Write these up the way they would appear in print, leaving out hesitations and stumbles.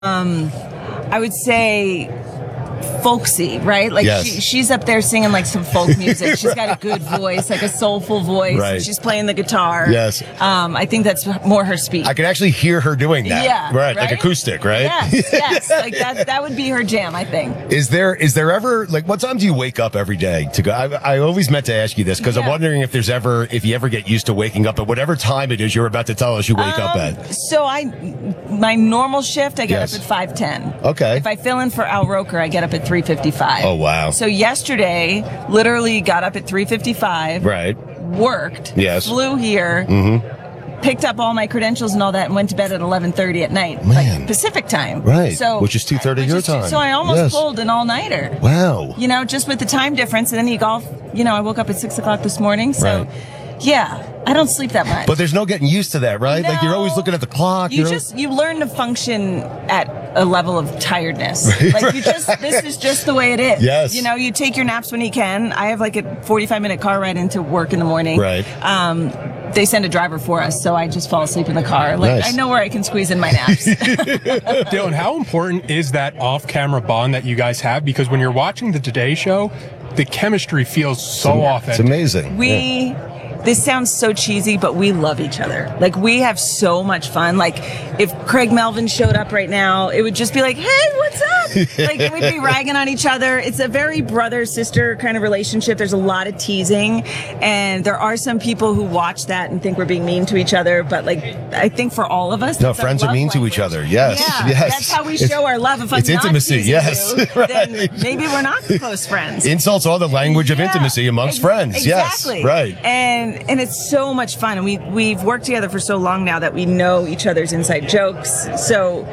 I would say folksy, right? Like Yes. she's up there singing like some folk music. She's got a good voice, like a soulful voice. Right. She's playing the guitar. Yes. I think that's more her speed. I can actually hear her doing that. Yeah, Right. Like right? acoustic, right? Yes. Like that would be her jam, I think. Is there ever, like, what time do you wake up every day to go? I always meant to ask you this because I'm Yeah. wondering if you ever get used to waking up at whatever time it is you're about to tell us you wake up at. So my normal shift, I get Yes. up at 5:10. Okay. If I fill in for Al Roker, I get up at 3:55. Oh, wow. So yesterday, literally got up at 3:55. Right. Worked. Yes. Flew here. Picked up all my credentials and all that and went to bed at 11:30 at night, Man. like Pacific time. Right. So Which is 2:30 your time. So I almost Yes. pulled an all-nighter. Wow. You know, just with the time difference, and then you golf. You know, I woke up at 6:00 this morning. So, Right. yeah, I don't sleep that much. But there's no getting used to that, right? Like you're always No. looking at the clock. You learn to function at a level of tiredness. Like this is just the way it is. Yes. You know, you take your naps when you can. I have like a 45-minute car ride into work in the morning. Right. They send a driver for us, so I just fall asleep in the car. Like Nice. I know where I can squeeze in my naps. Dylan, how important is that off-camera bond that you guys have? Because when you're watching the Today Show, the chemistry feels so It's authentic. amazing. This sounds so cheesy, but we love each other. Like, we have so much fun. Like, if Craig Melvin showed up right now, it would just be like, hey, what's up? Like, we'd be ragging on each other. It's a very brother-sister kind of relationship. There's a lot of teasing, and there are some people who watch that and think we're being mean to each other, but, like, I think for all of us, No, that's our friends are love mean to language. each other. Yes. Yeah, Yes. that's how we show our love. If I'm it's not intimacy, teasing yes. you, Right. then maybe we're not close friends. Insults are the language of Yeah, intimacy amongst friends. Exactly. Yes. Right. And it's so much fun. And we've worked together for so long now that we know each other's inside jokes. So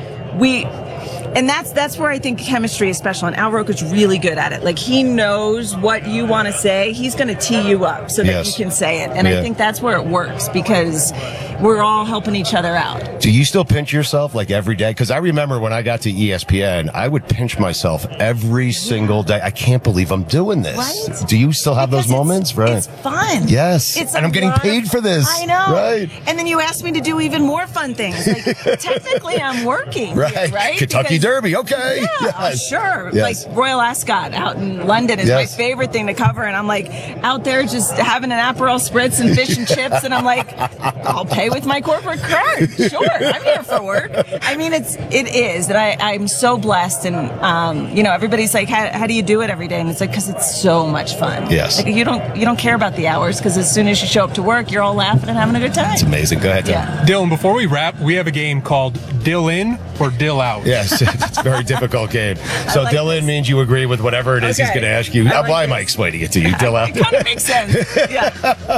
that's where I think chemistry is special. And Al Roker's really good at it. Like, he knows what you want to say. He's going to tee you up so that Yes. you can say it. And Yeah. I think that's where it works because we're all helping each other out. Do you still pinch yourself like every day? Because I remember when I got to ESPN, I would pinch myself every single day. I can't believe I'm doing this. Right? Do you still have Because those moments? Right. It's fun. Yes. It's And a I'm getting lot paid of- for this. I know. Right. And then you asked me to do even more fun things. Like, technically, I'm working. Right. Here, right? Kentucky Because- Derby. Okay. Yeah, Yes. sure. Yes. Like Royal Ascot out in London is my Yes. favorite thing to cover. And I'm like out there just having an Aperol spritz and fish and chips. And I'm like, I'll pay with my corporate card. Sure. I'm here for work. I mean, it is. And I'm so blessed. And, you know, everybody's like, how do you do it every day? And it's like, because it's so much fun. Yes. Like, you don't care about the hours because as soon as you show up to work, you're all laughing and having a good time. It's amazing. Go ahead, Tim. Yeah. Dylan, before we wrap, we have a game called Dill In or Dill Out. Yes, it's a very difficult game. So like Dylan this. means you agree with whatever it is he's Okay. going to ask you. I like Why am I this. explaining it to you? Dill out. It kind of makes sense. Yeah.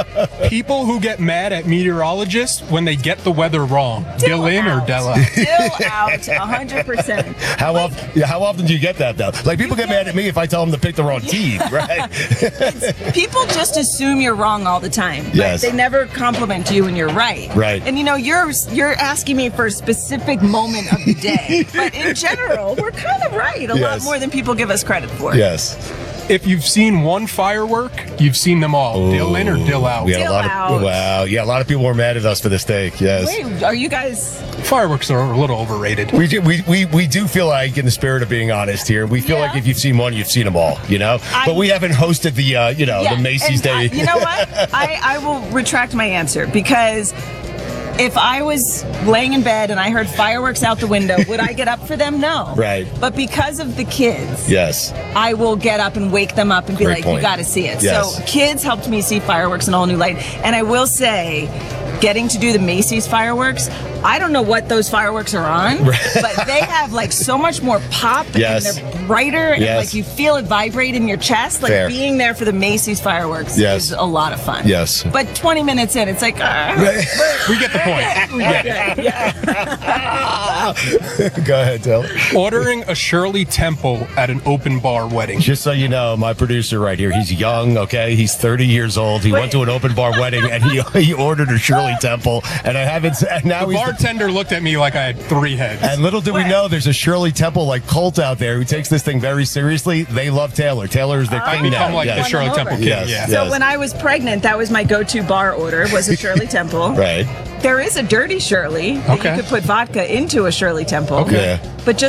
People who get mad at meteorologists when they get the weather wrong. Dill in or Dill out? Dill out, 100%. How often do you get that though? Like people get mad at me if I tell them to pick the wrong team, right? People just assume you're wrong all the time. But Yes. they never compliment you when you're right. Right. And you know, you're asking me for a specific moment of the day. But in general, we're kind of right a lot Yes. more than people give us credit for. Yes. If you've seen one firework, you've seen them all. Dill in or Dill out? We had a Dill lot out. of wow. Yeah, a lot of people were mad at us for this take. Yes. Wait, are you guys? Fireworks are a little overrated. We do feel like, in the spirit of being honest here, we feel Yeah. like if you've seen one, you've seen them all, you know? But we haven't hosted the, Yeah, the Macy's and, Day. you know what? I will retract my answer because if I was laying in bed and I heard fireworks out the window, would I get up for them? No. Right. But because of the kids, Yes. I will get up and wake them up and be Great like, point. you got to see it. Yes. So kids helped me see fireworks in all new light. And I will say, getting to do the Macy's fireworks, I don't know what those fireworks are on, but they have like so much more pop Yes. and they're brighter and Yes. like you feel it vibrate in your chest. Like Fair. being there for the Macy's fireworks Yes. is a lot of fun. Yes. But 20 minutes in, it's like, We get the point. Go ahead, Till. Ordering a Shirley Temple at an open bar wedding. Just so you know, my producer right here, he's young, okay? He's 30 years old. He went to an open bar wedding and he ordered a Shirley Temple. And I haven't, and now The he's bar bartender looked at me like I had 3 heads. And little did we know, there's a Shirley Temple like cult out there who takes this thing very seriously. They love Taylor. Taylor's their I king become now. like the Yes. Shirley Won them Temple over. king. Yes. Yeah. So when I was pregnant, that was my go-to bar order, was a Shirley Temple. Right. There is a dirty Shirley that Okay. you could put vodka into a Shirley Temple. Okay. Yeah. But just